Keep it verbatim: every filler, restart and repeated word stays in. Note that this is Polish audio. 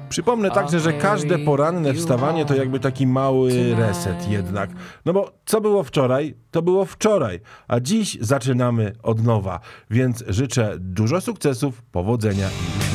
Przypomnę także, że każde poranne wstawanie to jakby taki mały reset jednak. No bo co było wczoraj, to było wczoraj, a dziś zaczynamy od nowa. Więc życzę dużo sukcesów, powodzenia i